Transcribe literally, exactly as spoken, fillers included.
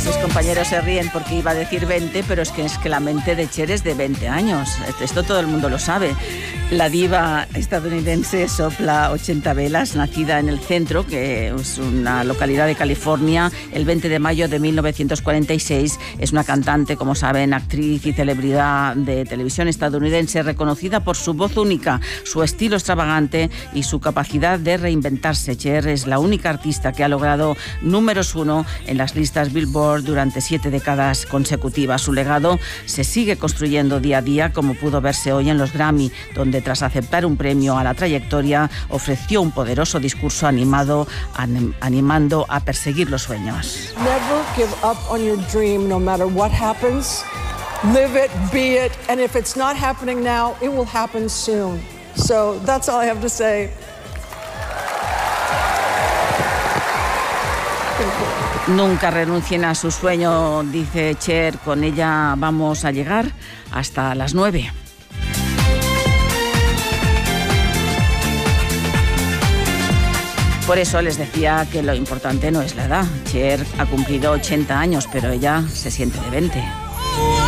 mis compañeros se ríen porque iba a decir veinte, pero es que es que la mente de Cher es de veinte años. Esto todo el mundo lo sabe. La diva estadounidense sopla ochenta velas, nacida en el Centro, que es una localidad de California, el veinte de mayo de mil novecientos cuarenta y seis. Es una cantante, como saben, actriz y celebridad de televisión estadounidense, reconocida por su voz única, su estilo extravagante y su capacidad de reinventarse. Cher es la única artista que ha logrado números uno en las listas Billboard durante siete décadas consecutivas. Su legado se sigue construyendo día a día, como pudo verse hoy en los Grammy, donde tras aceptar un premio a la trayectoria, ofreció un poderoso discurso animado, anim, animando a perseguir los sueños. Never give up on your dream, no matter what happens. Live it, be it, and if it's not happening now, it will happen soon. So that's all I have to say. Nunca renuncien a su sueño, dice Cher. Con ella vamos a llegar hasta las nueve. Por eso les decía que lo importante no es la edad. Cher ha cumplido ochenta años, pero ella se siente de veinte.